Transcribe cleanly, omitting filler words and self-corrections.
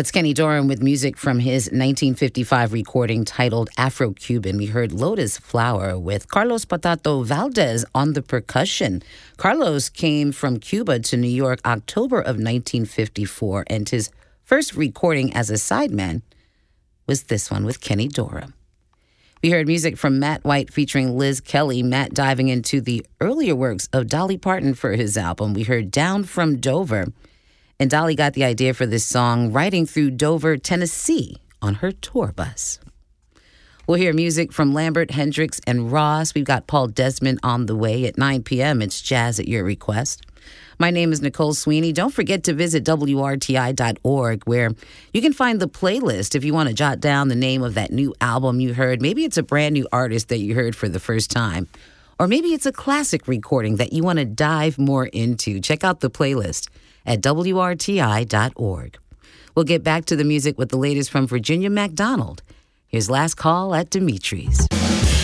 That's Kenny Dorham with music from his 1955 recording titled Afro-Cuban. We heard Lotus Flower with Carlos Patato Valdez on the percussion. Carlos came from Cuba to New York October of 1954, and his first recording as a sideman was this one with Kenny Dorham. We heard music from Matt White featuring Liz Kelly, Matt diving into the earlier works of Dolly Parton for his album. We heard Down from Dover. And Dolly got the idea for this song riding through Dover, Tennessee on her tour bus. We'll hear music from Lambert, Hendricks, and Ross. We've got Paul Desmond on the way at 9 p.m. It's Jazz at Your Request. My name is Nicole Sweeney. Don't forget to visit WRTI.org, where you can find the playlist if you want to jot down the name of that new album you heard. Maybe it's a brand new artist that you heard for the first time. Or maybe it's a classic recording that you want to dive more into. Check out the playlist at WRTI.org. We'll get back to the music with the latest from Virginia McDonald. Here's Last Call at Dimitri's.